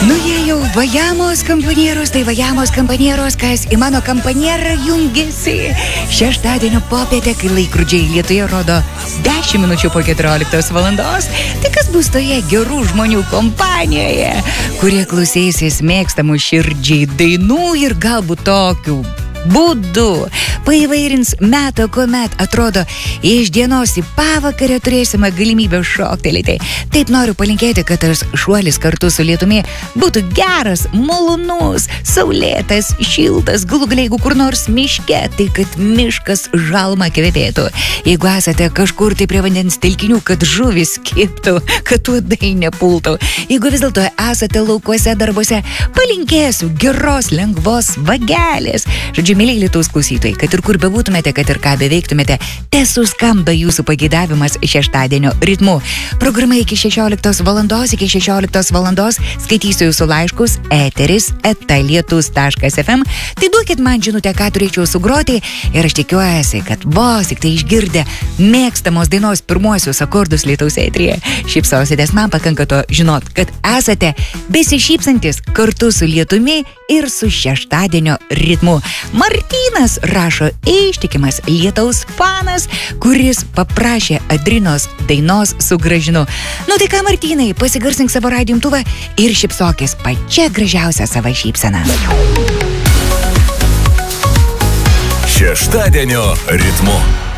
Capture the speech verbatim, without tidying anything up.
Nu, jie jau vajamos kampanieros, tai vajamos kampanieros, kas į mano kampanierą jungiasi. Šeštadienio popietę, kai laikrodžiai Lietuvoje rodo dešimt minučių po keturioliktos valandos, tai kas bus toje gerų žmonių kompanijoje, kurie klausysis mėgstamų širdžiai dainų ir galbūt tokių būdu paįvairins metą, kuomet atrodo iš dienos į pavakarę turėsime galimybę šoktelėti. Taip noriu palinkėti, kad tas šuolis kartu su lietumi būtų geras, malonus, saulėtas, šiltas, galų gale, jeigu kur nors miške, tai kad miškas žalma kvepėtų. Jeigu esate kažkur tai prie vandens telkinių, kad žuvis kibtų, kad uodai nepultų. Jeigu vis dėlto esate laukuose darbuose, palinkėsiu geros, lengvos vagelės. Žodžiu, mėlyje Lietuvos klausytojai, kad ir kur bebūtumėte, kad ir ką beveiktumėte, tesuskamba jūsų pageidavimas šeštadienio ritmu. Programa iki šešioliktos valandos, iki šešioliktos valandos skaitysiu jūsų laiškus eteris eta lietus taškas ef em. Tai duokit man žinutę, ką turėčiau sugroti ir aš tikiuosi, kad vos tik tai išgirdę mėgstamos dainos pirmuosius akordus Lietaus eteryje šypsositės. Man pakanka to žinot, kad esate besišypsantis kartu su lietumi ir su šeštadienio ritmu. Martynas rašo, ištikimas Lietaus fanas, kuris paprašė Adrinos dainos Sugrąžinu. Nu tai ką, Martynai, pasigarsink savo radijo imtuvą ir šypsokis pačia gražiausia savo šypsena. Šeštadienio ritmu.